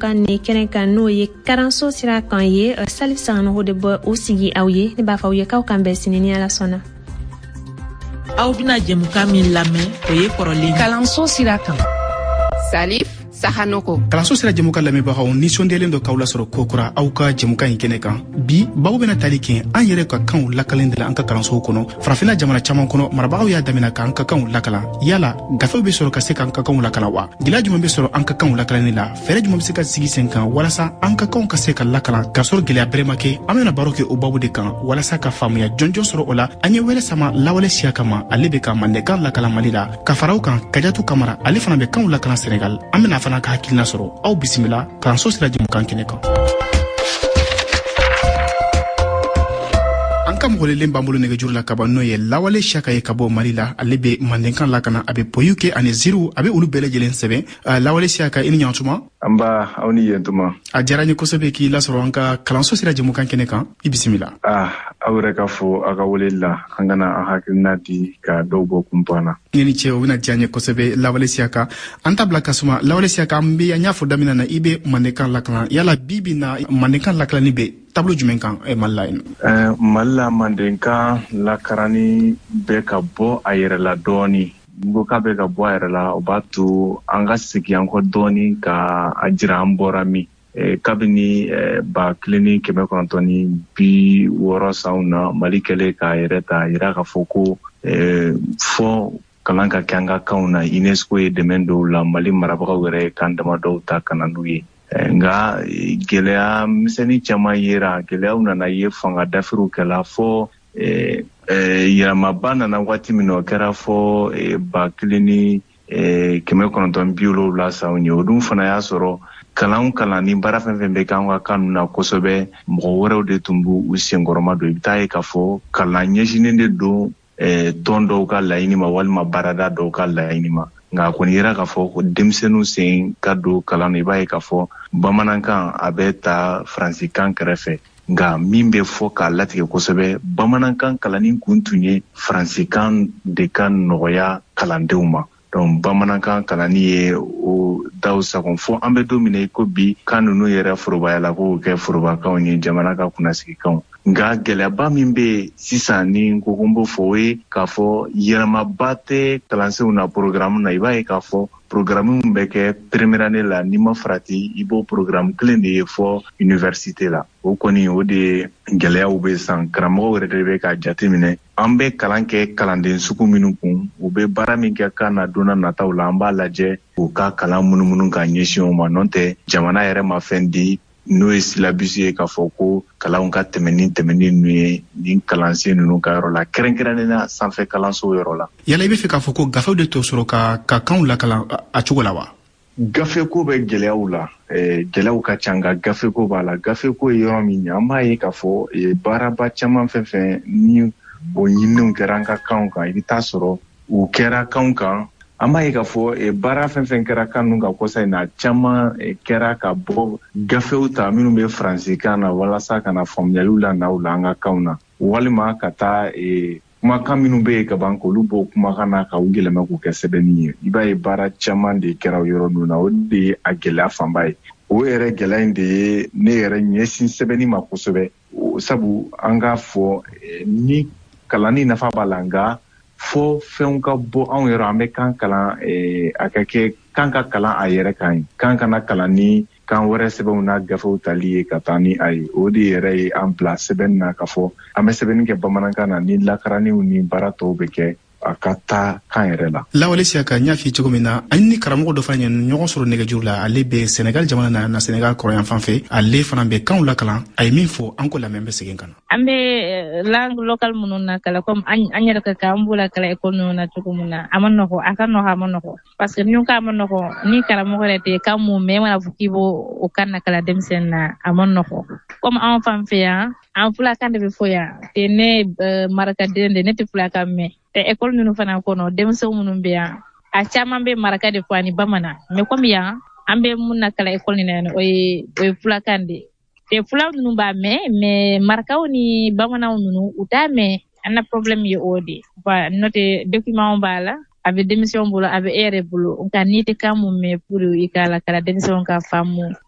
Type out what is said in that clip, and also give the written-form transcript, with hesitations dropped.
kan ni kɛnɛ kan n'o ye karanso sira kan ye Salif Sangano de bɔ o sigi aw ye ne b'a fɔ aw ye k'aw kan bɛn sini ni Ala sɔnna. Aw bɛna jɛmukan min lamɛn o ye kɔrɔlen kalanso sira kan. Salif Sahanoko. Kalanso sira jɛmukan lamɛnbagaw nisɔndiyalen dɔ k'aw lasɔrɔ kokura aw ka jɛmukan in kɛnɛ kan bi baw bɛna tali kɛ an yɛrɛ ka kanw lakalen de la an ka kalansow kɔnɔ farafinna jamana caman kɔnɔ marabagaw y'a daminɛ k'an ka kanw lakalan yala gafew bɛ sɔrɔ ka se k'an ka kanw lakalan wa gɛlɛya jumɛn bɛ sɔrɔ an ka kanw lakalanni la fɛɛrɛ jumɛn bɛ se ka sigi sen kan walasa an ka kanw ka se ka lakalan k'a sɔrɔ gɛlɛya bɛrɛ ma kɛ an bɛna baro kɛ o babu de kan walasa ka faamuya jɔnjɔn sɔrɔ o la an ye wɛrɛ sama lawale siya kama ale bɛ ka mandenkan lakalan Mali la ka fara o kan Kajatu Kamara ale fana bɛ kanw lakalan Senegal an bɛna fana ka hakilina sɔrɔ aw bisimila kalanso sira jɛmukan kɛnɛ kan. An ka mɔgɔlelen b'an bolo nɛgɛjuru la kaban n'o ye Lawale Siyaka ye ka bɔ Mali la ale bɛ mandenkan lakana a bɛ poyiw kɛ ani ziiriw a bɛ olu bɛɛ lajɛlen sɛbɛn Lawale Siyaka i ni ɲantuma. An ba aw ni yentuma. A diyara n ye kosɛbɛ k'i lasɔrɔ an ka kalanso sira jɛmukan kɛnɛ kan i bisimila. Aw yɛrɛ ka fɔ aw ka weleli la an kana an hakilina di ka dɔw bɔ kunpan na. Ni cɛ o bɛna diya n ye kosɛbɛ Lawale Siyaka an ta bila ka suma Lawale Siyaka an y'a fɔ daminɛ na i bɛ mandenkan lakana yala bi bi na mandenkan lakalani bɛ tableau jumɛn kan Mali la yen? Mali la mandenkan lakarani bɛ ka bɔ a yɛrɛ la dɔɔni. Ngo ka bɛ ka bɔ a yɛrɛ la o b'a to an ka segin an kɔ dɔɔni ka a jira an bɔra min. Kabini 1960 sanw na Mali kɛlen k'a yɛrɛ ta yira k'a fɔ ko fɔ kalan ka kɛ an ka kanw na UNESCO ye dɛmɛ dɔw la Mali marabagaw yɛrɛ ye kan dama dɔw ta ka na n'u ye. Nga gɛlɛya misɛnnin caman yera gɛlɛyaw nana ye fanga dafiriw kɛla fɔ yɛlɛmaba nana waati min na o kɛra fɔ 1970 sanw ye o dun fana y'a sɔrɔ kalan ni baara fɛn fɛn bɛ k'an ka kan na kosɛbɛ mɔgɔ wɛrɛw de tun b'u senkɔrɔma don i bɛ taa ye k'a fɔ kalan ɲɛsinnen de don tɔn dɔw ka laɲini ma walima baarada dɔw ka laɲini ma nka a kɔni yera k'a fɔ ko denmisɛnninw sen ka don kalan na i b'a ye k'a fɔ bamanankan a bɛ ta faransikan kɛrɛfɛ nka min bɛ fɔ k'a latigɛ kosɛbɛ bamanankan kalanni kun tun ye faransikan de ka nɔgɔya kalandenw ma. Donc bamanankan kalanni ye o daw sagon fɔ an bɛ don min na ko bi kan ninnu yɛrɛ forobaya la k'o kɛ forobakanw ye jamana ka kunnasigikanw nka gɛlɛyaba min bɛ sisan ni ko n b'o fɔ o ye k'a fɔ yɛlɛmaba tɛ kalansenw na programme na i b'a ye k'a fɔ programme min bɛ kɛ première année la n'i ma farati i b'o programme kelen de ye fɔ université la o kɔni o de gɛlɛyaw bɛ san karamɔgɔw yɛrɛ de bɛ ka jateminɛ an bɛ kalan kɛ kalanden sugu minnu kun u bɛ baara min kɛ kan na donna nataw la an b'a lajɛ u ka kalan munumunu ka ɲɛsin o ma n'o tɛ jamana yɛrɛ ma fɛn di n'o ye syllabus ye k'a fɔ ko kalanw ka tɛmɛ ni ninnu ye ni kalansen ninnu ka yɔrɔ la kɛrɛnkɛrɛnnenya sanfɛ kalanso yɔrɔ la. Yala i bɛ fɛ k'a fɔ ko gafew de t'o sɔrɔ ka kanw lakalan a cogo la wa? Gafeko bɛ gɛlɛyaw la gɛlɛyaw ka ca nka gafeko b'a la gafeko ye yɔrɔ min ye an b'a ye k'a fɔ baaraba caman fɛn fɛn ni o ɲiniw kɛra an ka kanw kan i bɛ taa sɔrɔ u kɛra kanw kan an b'a ye k'a fɔ baara fɛn fɛn kɛra kan ninnu kan kɔsa in na caman kɛra ka bɔ gafew ta minnu bɛ faransikan na walasa ka na faamuyaliw la n'aw la an ka kanw na walima ka taa kumakan minnu bɛ yen ka ban k'olu bɔ kumakan na k'u yɛlɛma k'u kɛ sɛbɛnni ye i b'a ye baara caman de kɛra o yɔrɔ ninnu na o de ye a gɛlɛya fanba ye o yɛrɛ gɛlɛya in de ye ne yɛrɛ ɲɛsin sɛbɛnni ma kosɛbɛ sabu an k'a fɔ ni kalanni nafa b'a la nka fɔ fɛnw ka bɔ anw yɛrɛ an bɛ kan kalan a ka kɛ kan ka kalan a yɛrɛ kan ye kan kana kalan ni kan wɛrɛ sɛbɛnw n'a gafew tali ye ka taa ni a ye o de yɛrɛ ye an bila sɛbɛnni na k'a fɔ an bɛ sɛbɛnni kɛ bamanankan na ni lakaraniw ni baara tɔw bɛ kɛ a ka taa kan yɛrɛ la. Lawale Siyaka n y'a f'i cogo min na ani ni karamɔgɔ dɔ fana ye ɲɔgɔn sɔrɔ nɛgɛjuru la ale bɛ Senegal jamana na Senegal kɔrɔyan fan fɛ ale fana bɛ kanw lakalan a ye min fɔ an ko lamɛn bɛ segin ka na. An bɛ langue locale minnu na kala comme an yɛrɛ ka kan an b'o la kala école ninnu na cogo min na a ma nɔgɔn a ka nɔgɔn a ma nɔgɔn parce que ni ko a ma nɔgɔn ni karamɔgɔ yɛrɛ tɛ kan mun mɛ mana fɔ k'i b'o o kan na kala denmisɛnnin na a ma nɔgɔn comme an fan fɛ yan an fulakan de bɛ fɔ yan te ne marakaden de ne tɛ fulakan mɛn école ninnu fana kɔnɔ denmisɛnw minnu bɛ yan a caman bɛ maraka de fɔ ani bamanan mais comme yan an bɛ mun na kala école nin na o ye fulakan de te fulaw ninnu b'a mɛn mais marakaw ni bamananw ninnu u t'a mɛn an na problème ye o de voilà n'o tɛ document b'a la a bɛ denmisɛnw bolo a bɛ e yɛrɛ bolo nka n'i tɛ kan mun mɛn pour i ka la kala denmisɛnw ka faamu